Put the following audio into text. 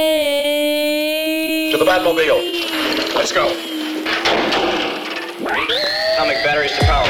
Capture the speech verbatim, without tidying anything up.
To the Batmobile. Let's go. Atomic batteries to power